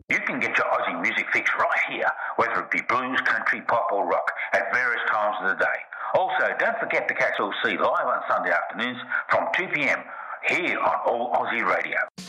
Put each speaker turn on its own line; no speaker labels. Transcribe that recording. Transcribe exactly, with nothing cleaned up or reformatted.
You can get your Aussie music fix right here, whether it be blues, country, pop or rock, at various times of the day. Also, don't forget to catch All C live on Sunday afternoons from two p m here on All Aussie Radio.